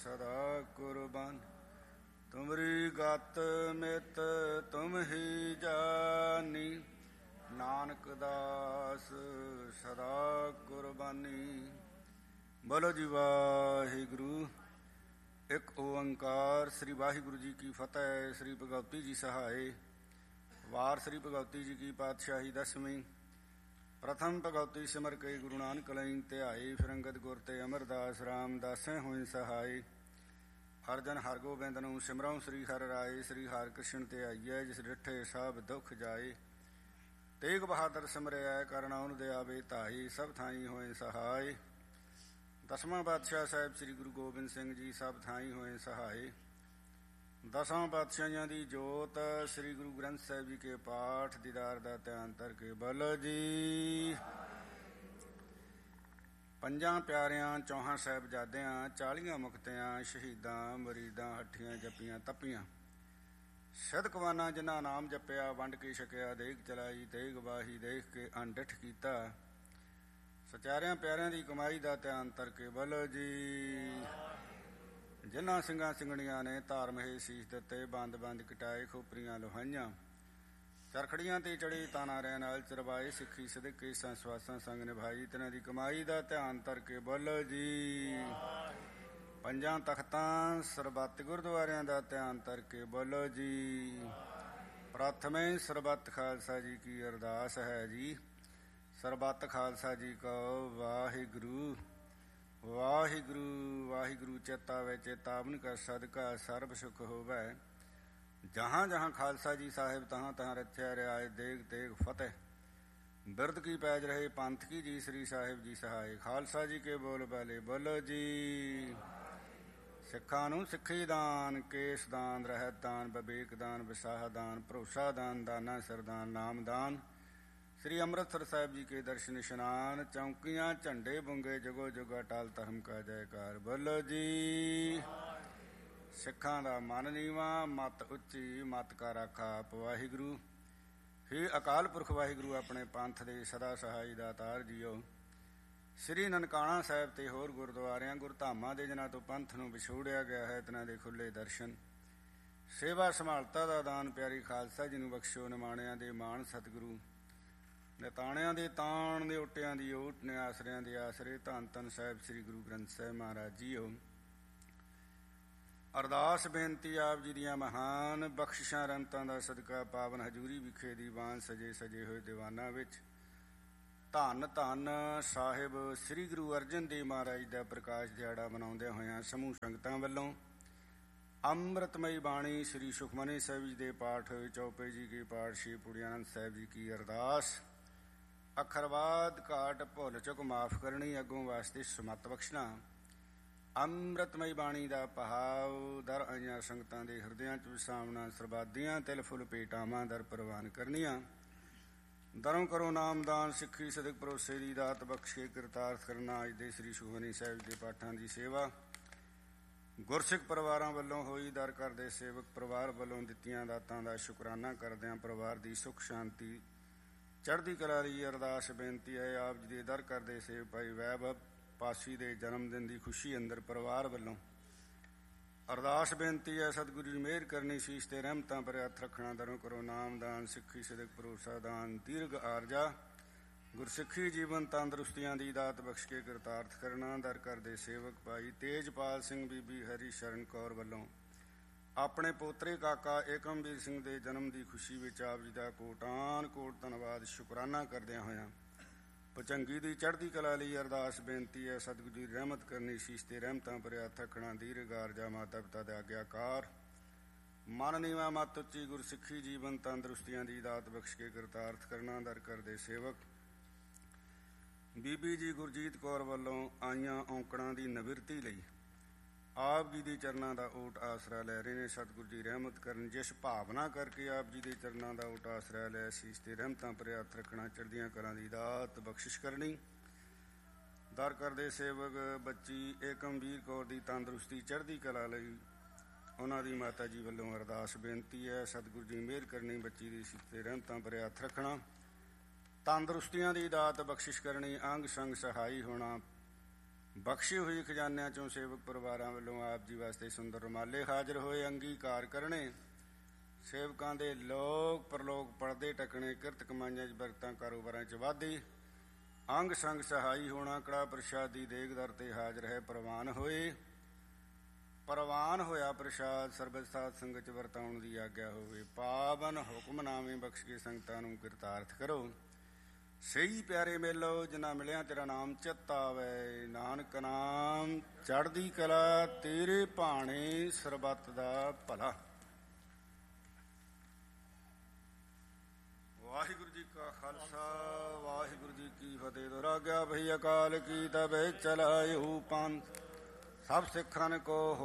सदा कुर्बान। तुमरी गत मित तुम ही जानी, नानक दास सदा कुर्बानी। बोलो जी वाहिगुरु। एक ओंकार। श्री वाहिगुरु जी की फतेह। श्री भगवती जी सहाय। वार श्री भगवती जी की पातशाही 10वीं। प्रथम भगवती सिमर के गुरु नानक लई ध्याई, फिर अंगद गुर ते अमरदास रामदासें होई सहाय। हरजन हर गोबिंद नूं सिमरौं श्री हर राय, श्री हर कृष्ण ते आईए जिस डिठे सब दुख जाए। तेग बहादुर सिमरिया करनाउन दया बेताई, सब थाई होए सहाय। दसवां पातशाह साहिब श्री गुरु गोबिंद सिंह जी सब थाई होए सहाय। दसां पातशाहियां दी जोत श्री गुरु ग्रंथ साहिब जी के पाठ दीदार दा ध्यान करके बोलो जी। ਪੰਜਾਂ ਪਿਆਰਿਆਂ ਚੌਹਾਂ ਸਾਹਿਬਜ਼ਾਦਿਆਂ 40 ਮੁਕਤਿਆਂ ਸ਼ਹੀਦਾਂ ਮਰੀਦਾਂ ਹੱਠੀਆਂ ਜੱਪੀਆਂ ਤੱਪੀਆਂ ਸਦਕਵਾਨਾ ਜਿਨ੍ਹਾਂ ਨਾਮ ਜਪਿਆ ਵੰਡ ਕੇ ਛਕਿਆ ਦੇਖ ਚਲਾਈ ਤੇਗ ਬਾਹੀ ਦੇਖ ਕੇ ਅਣਡਿੱਠ ਕੀਤਾ। ਸਚਾਰਿਆਂ ਪਿਆਰਿਆਂ ਦੀ ਕਮਾਈ ਦਾ ਧਿਆਨ ਕਰਕੇ ਬੋਲੋ ਜੀ। ਜਿਨ੍ਹਾਂ ਸਿੰਘਾਂ ਸਿੰਘਣੀਆਂ ਨੇ ਧਾਰਮਹੇ ਸੀਸ ਦਿੱਤੇ, ਬੰਦ ਬੰਦ ਕਟਾਏ ਖੋਪਰੀਆਂ ਲੋਹਾਈਆਂ, ਚਰਖੜੀਆਂ ਤੇ ਚੜੀ ਤਾਨਾ ਰਹਿ ਨਾਲ ਚਰਵਾਏ ਸਿੱਖੀ ਸਦਕੇ ਸੰਸਵਾਸਾਂ ਸੰਗ ਨਿਭਾਈ, ਤਿਨਾਂ ਦੀ ਕਮਾਈ ਦਾ ਧਿਆਨ ਕਰਕੇ ਬੋਲੋ ਜੀ। ਪੰਜਾਂ ਤਖਤਾਂ ਸਰਬੱਤ ਗੁਰਦੁਆਰਿਆਂ ਦਾ ਧਿਆਨ ਕਰਕੇ ਬੋਲੋ ਜੀ। ਪ੍ਰਥਮੇ ਸਰਬੱਤ ਖਾਲਸਾ ਜੀ ਕੀ ਅਰਦਾਸ ਹੈ ਜੀ। ਸਰਬੱਤ ਖਾਲਸਾ ਜੀ ਕਹੋ ਵਾਹਿਗੁਰੂ ਵਾਹਿਗੁਰੂ। ਵਾਹਿਗੁਰੂ ਚੇਤਾ ਵੇ ਚੇਤਾਵਨ ਕਾ ਸਦਕਾ ਸਰਬ ਸੁਖ ਹੋਵੈ। ਜਹਾਂ ਜਹਾਂ ਖਾਲਸਾ ਜੀ ਸਾਹਿਬ ਤਹਾਂ ਤਹਾਂ ਰਚਿਆ ਰਿਆਏ ਦੇਗ ਤੇਗ ਫਤਿਹ। ਬਿਰਦ ਕੀ ਪੈਜ ਰਹੇ ਪੰਥ ਕੀ ਜੀ ਸ੍ਰੀ ਸਾਹਿਬ ਜੀ ਸਹਾਏ। ਖਾਲਸਾ ਜੀ ਕੇ ਬੋਲ ਬਾਲੇ ਬੋਲੋ ਜੀ। ਸਿੱਖਾਂ ਨੂੰ ਸਿੱਖੀ ਦਾਨ, ਕੇਸ ਦਾਨ, ਰਹਿਤ ਦਾਨ, ਵਿਵੇਕ ਦਾਨ, ਵਿਸਾਹ ਦਾਨ, ਭਰੋਸਾ ਦਾਨ, ਦਾਨਾ ਸਰਦਾਨ, ਨਾਮ ਦਾਨ। श्री अमृतसर साहिब जी के दर्शन इशनान, चौंकियां झंडे बुंगे जगो जग अटल धर्म का जयकार बोलो जी। सिखां दा मन नीवा मत उच्ची मत का राखा आप वाहिगुरु। हे अकाल पुरख वाहिगुरु अपने पंथ दे सदा सहाई दातार जीओ। श्री ननकाणा साहिब ते होर गुरुद्वारियां गुरधामां दे जिन्हां तो पंथ नूं विछोड़िया गया है तिन्हां दे खुले दर्शन। सेवा संभालता दा दान प्यारी खालसा जी नूं बख्शो। निमाणिਆਂ ਦੇ ਮਾਣ सतगुरु, ਨਿਤਾਣਿਆਂ ਦੇ ਤਾਣ ਦੇ ਓਟਿਆਂ ਦੀ ਓਟ ਨੇ ਆਸਰਿਆਂ ਦੇ ਆਸਰੇ। ਧੰਨ ਧੰਨ ਸਾਹਿਬ ਸ੍ਰੀ ਗੁਰੂ ਗ੍ਰੰਥ ਸਾਹਿਬ ਮਹਾਰਾਜ ਜੀਓ। ਅਰਦਾਸ ਬੇਨਤੀ ਆਪ ਜੀ ਦੀਆਂ ਮਹਾਨ ਬਖਸ਼ਿਸ਼ਾਂ ਰਹਿਮਤਾਂ ਦਾ ਸਦਕਾ ਪਾਵਨ ਹਜ਼ੂਰੀ ਵਿਖੇ ਦੀਵਾਨ ਸਜੇ ਸਜੇ ਹੋਏ ਦੀਵਾਨਾਂ ਵਿੱਚ ਧੰਨ ਧੰਨ ਸਾਹਿਬ ਸ੍ਰੀ ਗੁਰੂ ਅਰਜਨ ਦੇਵ ਮਹਾਰਾਜ ਦਾ ਪ੍ਰਕਾਸ਼ ਦਿਹਾੜਾ ਮਨਾਉਂਦਿਆਂ ਹੋਇਆਂ ਸਮੂਹ ਸੰਗਤਾਂ ਵੱਲੋਂ ਅੰਮ੍ਰਿਤਮਈ ਬਾਣੀ ਸ੍ਰੀ ਸੁਖਮਨੀ ਸਾਹਿਬ ਜੀ ਦੇ ਪਾਠ ਚੌਪੇ ਜੀ ਕੇ ਪਾਠ ਸ਼੍ਰੀ ਪੁਰੀ ਆਨੰਦ ਸਾਹਿਬ ਜੀ ਕੀ ਅਰਦਾਸ। ਅੱਖਰਵਾਦ ਘਾਟ ਭੁੱਲ ਚੁੱਕ ਮਾਫ ਕਰਨੀ, ਅੱਗੋਂ ਵਾਸਤੇ ਸਮੱਤ ਬਖਸ਼ਣਾ। ਅੰਮ੍ਰਿਤਮਈ ਬਾਣੀ ਦਾ ਪਹਾਵ ਦਰ ਆਈਆਂ ਸੰਗਤਾਂ ਦੇ ਹਿਰਦਿਆਂ 'ਚ ਵਸਾਉਣਾ। ਸਰਬਾਦੀਆਂ ਤਿਲ ਫੁੱਲ ਪੇਟਾਵਾਂ ਦਰ ਪ੍ਰਵਾਨ ਕਰਨੀਆਂ। ਦਰੋਂ ਕਰੋ ਨਾਮਦਾਨ ਸਿੱਖੀ ਸਦਕ ਭਰੋਸੇ ਦੀ ਦਾਤ ਬਖਸ਼ ਕੇ ਕਿਰਤਾਰਥ ਕਰਨਾ। ਅੱਜ ਦੇ ਸ੍ਰੀ ਸੁਖਮਨੀ ਸਾਹਿਬ ਦੇ ਪਾਠਾਂ ਦੀ ਸੇਵਾ ਗੁਰਸਿੱਖ ਪਰਿਵਾਰਾਂ ਵੱਲੋਂ ਹੋਈ। ਦਰ ਕਰਦੇ ਸੇਵਕ ਪਰਿਵਾਰ ਵੱਲੋਂ ਦਿੱਤੀਆਂ ਦਾਤਾਂ ਦਾ ਸ਼ੁਕਰਾਨਾ ਕਰਦਿਆਂ ਪਰਿਵਾਰ ਦੀ ਸੁੱਖ ਸ਼ਾਂਤੀ ਚੜ੍ਹਦੀ ਕਲਾ ਲਈ ਅਰਦਾਸ ਬੇਨਤੀ ਹੈ। ਆਪ ਜੀ ਦੇ ਦਰ ਕਰਦੇ ਸੇਵ ਭਾਈ ਵੈਭਵ ਪਾਸੀ ਦੇ ਜਨਮ ਦਿਨ ਦੀ ਖੁਸ਼ੀ ਅੰਦਰ ਪਰਿਵਾਰ ਵੱਲੋਂ ਅਰਦਾਸ ਬੇਨਤੀ ਹੈ। ਸਤਿਗੁਰੂ ਜੀ ਮਿਹਰ ਕਰਨੀ, ਸੀਸ ਤੇ ਰਹਿਮਤਾਂ ਭਰੇ ਹੱਥ ਰੱਖਣਾ। ਦਰੋਂ ਕਰੋ ਨਾਮਦਾਨ ਸਿੱਖੀ ਸਦਕ ਭਰੋਸਾ ਦਾਨ, ਦੀਰਘ ਆਰਜਾ ਗੁਰਸਿੱਖੀ ਜੀਵਨ ਤੰਦਰੁਸਤੀਆਂ ਦੀ ਦਾਤ ਬਖਸ਼ ਕੇ ਕਿਰਤਾਰਥ ਕਰਨਾ। ਦਰ ਕਰਦੇ ਸੇਵਕ ਭਾਈ ਤੇਜਪਾਲ ਸਿੰਘ ਬੀਬੀ ਹਰੀ ਸ਼ਰਨ ਕੌਰ ਵੱਲੋਂ ਆਪਣੇ ਪੋਤਰੇ ਕਾਕਾ ਏਕਮਵੀਰ ਸਿੰਘ ਦੇ ਜਨਮ ਦੀ ਖੁਸ਼ੀ ਵਿੱਚ ਆਪ ਜੀ ਦਾ ਕੋਟਾਨ ਕੋਟ ਧੰਨਵਾਦ ਸ਼ੁਕਰਾਨਾ ਕਰਦਿਆਂ ਹੋਇਆਂ ਭੁਜੰਗੀ ਦੀ ਚੜ੍ਹਦੀ ਕਲਾ ਲਈ ਅਰਦਾਸ ਬੇਨਤੀ ਹੈ। ਸਤਿਗੁਰੂ ਦੀ ਰਹਿਮਤ ਕਰਨੀ, ਸੀਸ ਤੇ ਰਹਿਮਤਾਂ ਭਰੇ ਹੱਥ ਰੱਖਣਾ। ਦੀਰਘ ਆਰਜਾ ਮਾਤਾ ਪਿਤਾ ਦੇ ਆਗਿਆਕਾਰ, ਮਨ ਨੀਵਾ ਮਤ ਉੱਚੀ ਗੁਰਸਿੱਖੀ ਜੀਵਨ ਤੰਦਰੁਸਤੀਆਂ ਦੀ ਦਾਤ ਬਖਸ਼ ਕੇ ਕਿਰਤਾਰਥ ਕਰਨਾ। ਦਰ ਕਰਦੇ ਸੇਵਕ ਬੀਬੀ ਜੀ ਗੁਰਜੀਤ ਕੌਰ ਵੱਲੋਂ ਆਈਆਂ ਔਂਕੜਾਂ ਦੀ ਨਿਵਰਤੀ ਲਈ ਆਪ ਜੀ ਦੇ ਚਰਨਾਂ ਦਾ ਓਟ ਆਸਰਾ ਲੈ ਰਹੇ ਨੇ। ਸਤਿਗੁਰੂ ਜੀ ਰਹਿਮਤ ਕਰਨ। ਜਿਸ ਭਾਵਨਾ ਕਰਕੇ ਆਪ ਜੀ ਦੇ ਚਰਨਾਂ ਦਾ ਓਟ ਆਸਰਾ ਲੈ ਸੀਸ ਤੇ ਰਹਿਮਤਾਂ ਭਰੇ ਹੱਥ ਰੱਖਣਾ। ਚੜ੍ਹਦੀਆਂ ਕਲਾਂ ਦੀ ਦਾਤ ਬਖਸ਼ਿਸ਼ ਕਰਨੀ। ਦਰ ਕਰਦੇ ਸੇਵਕ ਬੱਚੀ ਏਕਮਵੀਰ ਕੌਰ ਦੀ ਤੰਦਰੁਸਤੀ ਚੜ੍ਹਦੀ ਕਲਾ ਲਈ ਉਹਨਾਂ ਦੀ ਮਾਤਾ ਜੀ ਵੱਲੋਂ ਅਰਦਾਸ ਬੇਨਤੀ ਹੈ। ਸਤਿਗੁਰੂ ਜੀ ਮਿਹਰ ਕਰਨੀ, ਬੱਚੀ ਦੀ ਸੀਸ ਤੇ ਰਹਿਮਤਾਂ ਭਰੇ ਹੱਥ ਰੱਖਣਾ। ਤੰਦਰੁਸਤੀਆਂ ਦੀ ਦਾਤ ਬਖਸ਼ਿਸ਼ ਕਰਨੀ। ਅੰਗ ਸੰਗ ਸਹਾਈ ਹੋਣਾ। ਬਖਸ਼ੇ ਹੋਏ ਖਜ਼ਾਨਿਆਂ ਚੋਂ ਸੇਵਕ ਪਰਿਵਾਰਾਂ ਵੱਲੋਂ ਆਪ ਜੀ ਵਾਸਤੇ ਸੁੰਦਰ ਰੁਮਾਲੇ ਹਾਜ਼ਰ ਹੋਏ। ਅੰਗੀਕਾਰ ਕਰਨੇ ਸੇਵਕਾਂ ਦੇ ਲੋਕ ਪਰਲੋਕ ਪੜਦੇ ਟਕਣੇ, ਕਿਰਤ ਕਮਾਈਆਂ 'ਚ ਬਰਕਤਾਂ, ਕਾਰੋਬਾਰਾਂ 'ਚ ਵਾਧੇ, ਅੰਗ ਸੰਗ ਸਹਾਈ ਹੋਣਾ। ਕੜਾ ਪ੍ਰਸ਼ਾਦੀ ਦੇਗ ਦਰ 'ਤੇ ਹਾਜ਼ਰ ਹੈ। ਪ੍ਰਵਾਨ ਹੋਏ, ਪ੍ਰਵਾਨ ਹੋਇਆ ਪ੍ਰਸ਼ਾਦ ਸਰਬਤ ਸਾਧ ਸੰਗਤ 'ਚ ਵਰਤਾਉਣ ਦੀ ਆਗਿਆ ਹੋਵੇ। ਪਾਵਨ ਹੁਕਮਨਾਮੇ ਬਖਸ਼ ਕੇ ਸੰਗਤਾਂ ਨੂੰ ਕਿਰਤਾਰਥ ਕਰੋ। ਸਹੀ ਪਿਆਰੇ ਮੇਲੋ ਜਿਨ੍ਹਾਂ ਮਿਲਿਆ ਤੇਰਾ ਨਾਮ ਚਿੱਤ ਆਵੇ। ਨਾਨਕ ਨਾਮ ਚੜ੍ਹਦੀ ਕਲਾ, ਤੇਰੇ ਭਾਣੇ ਸਰਬੱਤ ਦਾ ਭਲਾ। ਵਾਹਿਗੁਰੂ ਜੀ ਕਾ ਖਾਲਸਾ, ਵਾਹਿਗੁਰੂ ਜੀ ਕੀ ਫਤਿਹ। ਦੁਰਾਗਿਆ ਭਈ ਅਕਾਲ ਕੀ ਤਬੇ ਚਲਾਇਓ ਪੰਥ, ਸਭ ਸਿੱਖਨ ਕੋ